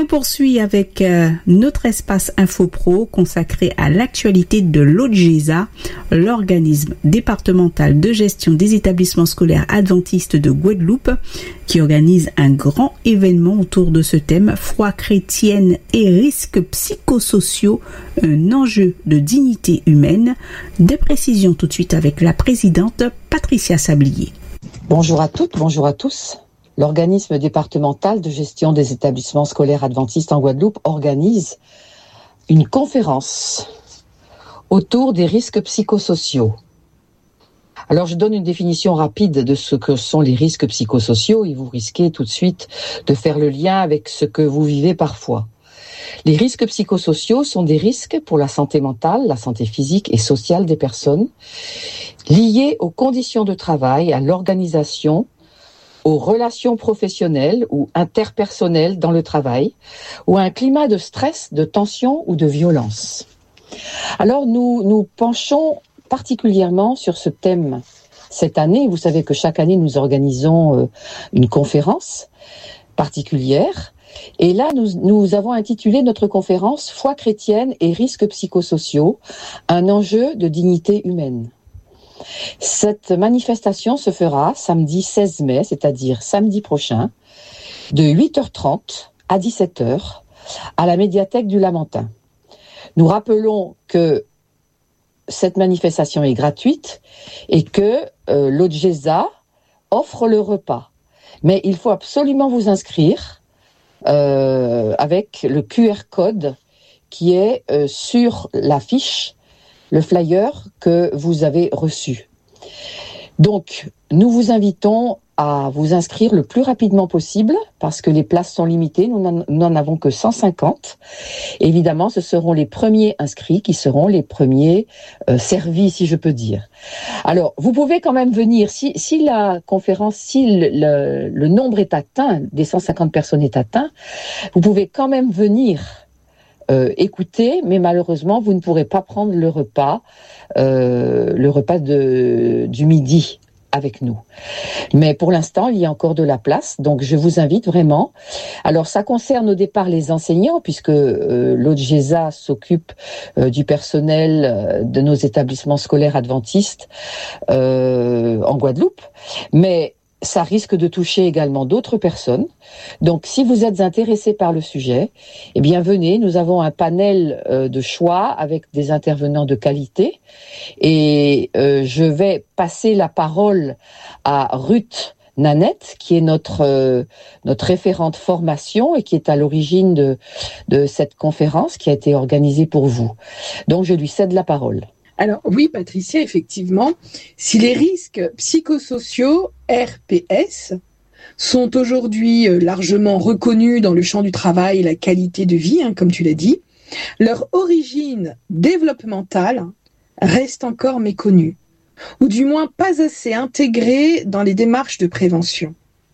poursuit avec notre espace InfoPro consacré à l'actualité de l'ODGESA, l'organisme départemental de gestion des établissements scolaires adventistes de Guadeloupe, qui organise un grand événement autour de ce thème, foi chrétienne et risques psychosociaux, un enjeu de dignité humaine. Des précisions tout de suite avec la présidente Patricia Sablier. Bonjour à toutes, bonjour à tous. L'organisme départemental de gestion des établissements scolaires adventistes en Guadeloupe organise une conférence autour des risques psychosociaux. Alors, je donne une définition rapide de ce que sont les risques psychosociaux et vous risquez tout de suite de faire le lien avec ce que vous vivez parfois. Les risques psychosociaux sont des risques pour la santé mentale, la santé physique et sociale des personnes, liés aux conditions de travail, à l'organisation, aux relations professionnelles ou interpersonnelles dans le travail, ou à un climat de stress, de tension ou de violence. Alors nous penchons particulièrement sur ce thème cette année. Vous savez que chaque année nous organisons une conférence particulière. Et là, nous avons intitulé notre conférence « Foi chrétienne et risques psychosociaux, un enjeu de dignité humaine ». Cette manifestation se fera samedi 16 mai, c'est-à-dire samedi prochain, de 8h30 à 17h à la médiathèque du Lamentin. Nous rappelons que cette manifestation est gratuite et que l'ODGESA offre le repas. Mais il faut absolument vous inscrire avec le QR code qui est sur l'affiche, le flyer que vous avez reçu. Donc, nous vous invitons à vous inscrire le plus rapidement possible parce que les places sont limitées. Nous n'en avons que 150. Évidemment, ce seront les premiers inscrits qui seront les premiers servis, si je peux dire. Alors, vous pouvez quand même venir, si la conférence, si le nombre est atteint, des 150 personnes est atteint, vous pouvez quand même venir écouter, mais malheureusement, vous ne pourrez pas prendre le repas du midi avec nous. Mais pour l'instant, il y a encore de la place, donc je vous invite vraiment. Alors, ça concerne au départ les enseignants, puisque l'ODGESA s'occupe du personnel de nos établissements scolaires adventistes en Guadeloupe, mais ça risque de toucher également d'autres personnes. Donc, si vous êtes intéressé par le sujet, eh bien, venez. Nous avons un panel de choix avec des intervenants de qualité. Et je vais passer la parole à Ruth Nanette, qui est notre référente formation et qui est à l'origine de cette conférence qui a été organisée pour vous. Donc, je lui cède la parole. Alors oui, Patricia, effectivement, si les risques psychosociaux, RPS, sont aujourd'hui largement reconnus dans le champ du travail et la qualité de vie, comme tu l'as dit, leur origine développementale reste encore méconnue, ou du moins pas assez intégrée dans les démarches de prévention.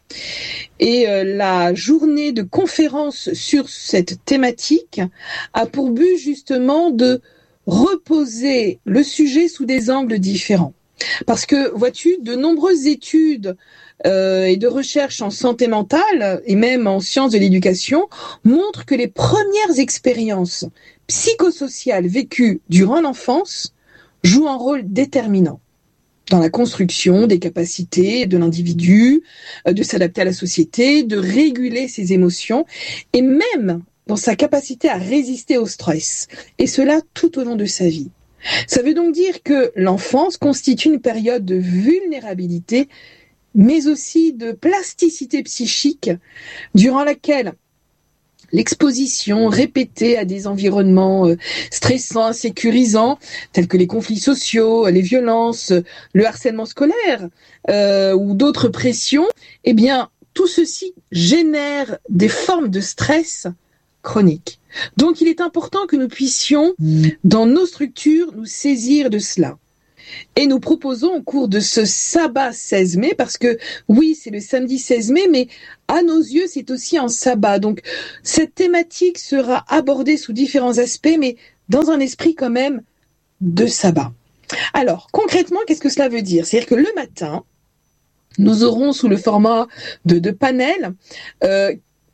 Et la journée de conférence sur cette thématique a pour but justement de reposer le sujet sous des angles différents. Parce que, vois-tu, de nombreuses études et de recherches en santé mentale et même en sciences de l'éducation montrent que les premières expériences psychosociales vécues durant l'enfance jouent un rôle déterminant dans la construction des capacités de l'individu, de s'adapter à la société, de réguler ses émotions et même dans sa capacité à résister au stress, et cela tout au long de sa vie. Ça veut donc dire que l'enfance constitue une période de vulnérabilité, mais aussi de plasticité psychique, durant laquelle l'exposition répétée à des environnements stressants, insécurisants, tels que les conflits sociaux, les violences, le harcèlement scolaire ou d'autres pressions, eh bien, tout ceci génère des formes de stress chronique. Donc, il est important que nous puissions, dans nos structures, nous saisir de cela. Et nous proposons au cours de ce sabbat 16 mai, parce que oui, c'est le samedi 16 mai, mais à nos yeux, c'est aussi un sabbat. Donc, cette thématique sera abordée sous différents aspects, mais dans un esprit quand même de sabbat. Alors, concrètement, qu'est-ce que cela veut dire? C'est-à-dire que le matin, nous aurons sous le format de panel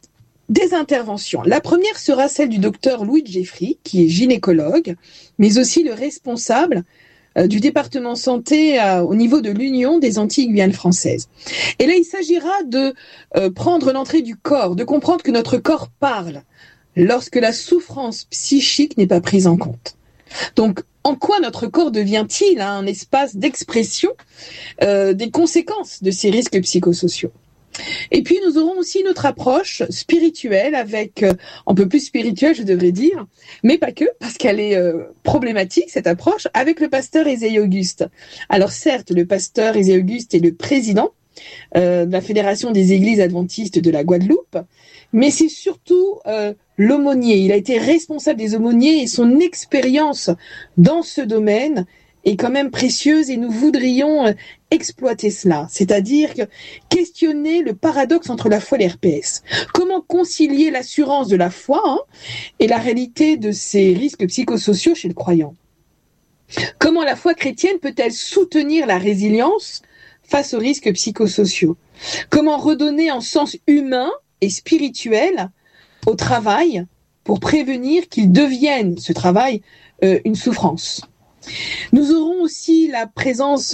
des interventions. La première sera celle du docteur Louis Jeffrey, qui est gynécologue, mais aussi le responsable du département santé au niveau de l'Union des Antilles-Guyane françaises. Et là, il s'agira de prendre l'entrée du corps, de comprendre que notre corps parle lorsque la souffrance psychique n'est pas prise en compte. Donc, en quoi notre corps devient-il un espace d'expression des conséquences de ces risques psychosociaux ? Et puis, nous aurons aussi notre approche spirituelle avec, un peu plus spirituelle, je devrais dire, mais pas que, parce qu'elle est problématique, cette approche, avec le pasteur Ésaïe Auguste. Alors certes, le pasteur Ésaïe Auguste est le président de la Fédération des Églises Adventistes de la Guadeloupe, mais c'est surtout l'aumônier. Il a été responsable des aumôniers et son expérience dans ce domaine est quand même précieuse et nous voudrions exploiter cela, c'est-à-dire que questionner le paradoxe entre la foi et l'RPS. Comment concilier l'assurance de la foi et la réalité de ces risques psychosociaux chez le croyant ? Comment la foi chrétienne peut-elle soutenir la résilience face aux risques psychosociaux ? Comment redonner un sens humain et spirituel au travail pour prévenir qu'il devienne, ce travail, une souffrance ? Nous aurons aussi la présence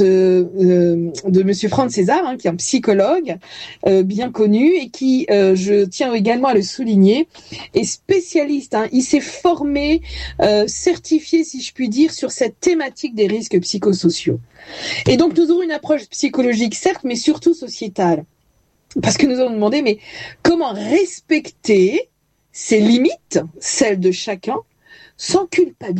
de Monsieur Franz César, qui est un psychologue bien connu et qui, je tiens également à le souligner, est spécialiste. Il s'est formé, certifié, si je puis dire, sur cette thématique des risques psychosociaux. Et donc, nous aurons une approche psychologique, certes, mais surtout sociétale. Parce que nous allons demander, mais comment respecter ces limites, celles de chacun, sans culpabilité ?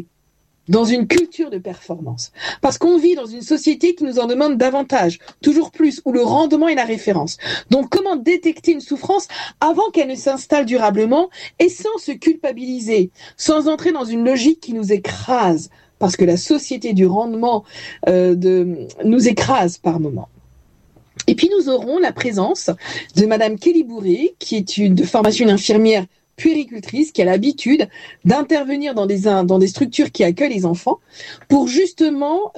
Dans une culture de performance. Parce qu'on vit dans une société qui nous en demande davantage, toujours plus, où le rendement est la référence. Donc, comment détecter une souffrance avant qu'elle ne s'installe durablement et sans se culpabiliser, sans entrer dans une logique qui nous écrase, parce que la société du rendement nous écrase par moments. Et puis, nous aurons la présence de Madame Kelly Bourré, qui est de formation une infirmière puéricultrice qui a l'habitude d'intervenir dans des structures qui accueillent les enfants pour justement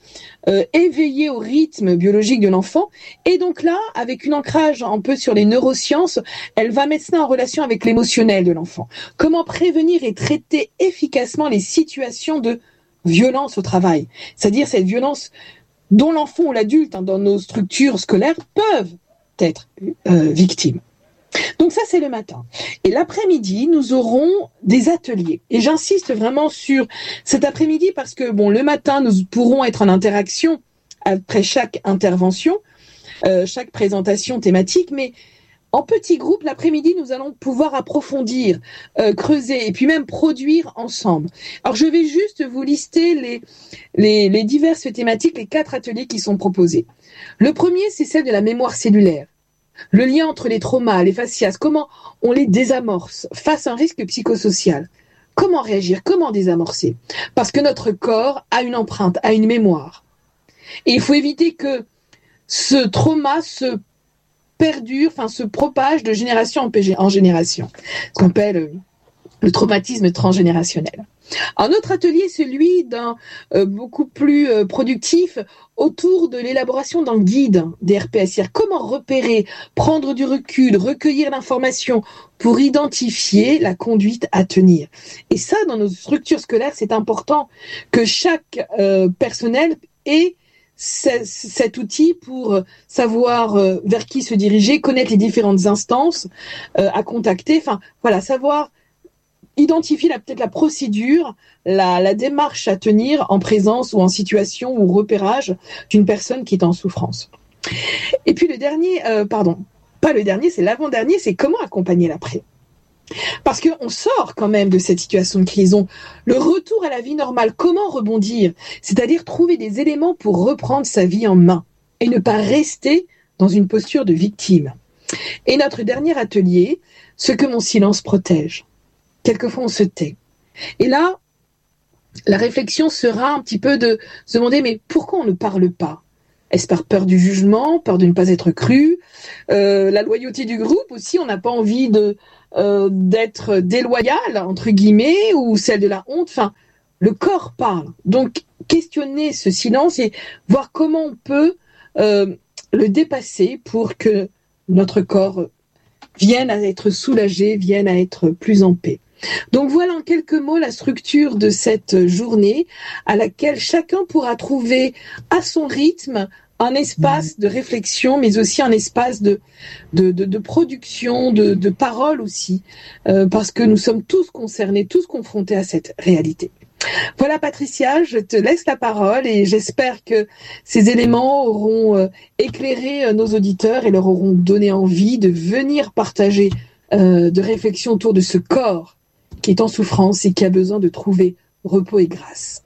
éveiller au rythme biologique de l'enfant. Et donc là, avec un ancrage un peu sur les neurosciences, elle va mettre cela en relation avec l'émotionnel de l'enfant. Comment prévenir et traiter efficacement les situations de violence au travail, c'est-à-dire cette violence dont l'enfant ou l'adulte dans nos structures scolaires peuvent être victimes. Donc ça, c'est le matin. Et l'après-midi, nous aurons des ateliers. Et j'insiste vraiment sur cet après-midi parce que, le matin, nous pourrons être en interaction après chaque intervention, chaque présentation thématique, mais en petits groupes, l'après-midi, nous allons pouvoir approfondir, creuser et puis même produire ensemble. Alors, je vais juste vous lister les diverses thématiques, les 4 ateliers qui sont proposés. Le premier, c'est celle de la mémoire cellulaire. Le lien entre les traumas, les fascias, comment on les désamorce face à un risque psychosocial. Comment réagir, comment désamorcer ? Parce que notre corps a une empreinte, a une mémoire. Et il faut éviter que ce trauma se perdure, se propage de génération en génération. Ce qu'on appelle le traumatisme transgénérationnel. Un autre atelier, celui d'un beaucoup plus productif autour de l'élaboration d'un guide des RPS, c'est-à-dire comment repérer, prendre du recul, recueillir l'information pour identifier la conduite à tenir. Et ça, dans nos structures scolaires, c'est important que chaque personnel ait cet outil pour savoir vers qui se diriger, connaître les différentes instances à contacter, savoir identifier peut-être la procédure, la démarche à tenir en présence ou en situation ou repérage d'une personne qui est en souffrance. Et puis le dernier, c'est l'avant-dernier, c'est comment accompagner l'après. Parce qu'on sort quand même de cette situation de crise. Le retour à la vie normale, comment rebondir ? C'est-à-dire trouver des éléments pour reprendre sa vie en main et ne pas rester dans une posture de victime. Et notre dernier atelier, ce que mon silence protège. Quelquefois, on se tait. Et là, la réflexion sera un petit peu de se demander, mais pourquoi on ne parle pas ? Est-ce par peur du jugement, peur de ne pas être cru ? La loyauté du groupe aussi, on n'a pas envie d'être déloyal, entre guillemets, ou celle de la honte. Le corps parle. Donc, questionner ce silence et voir comment on peut le dépasser pour que notre corps viennent à être soulagés, viennent à être plus en paix. Donc voilà en quelques mots la structure de cette journée à laquelle chacun pourra trouver à son rythme un espace de réflexion, mais aussi un espace de production, de parole aussi, parce que nous sommes tous concernés, tous confrontés à cette réalité. Voilà Patricia, je te laisse la parole et j'espère que ces éléments auront éclairé nos auditeurs et leur auront donné envie de venir partager de réflexion autour de ce corps qui est en souffrance et qui a besoin de trouver repos et grâce.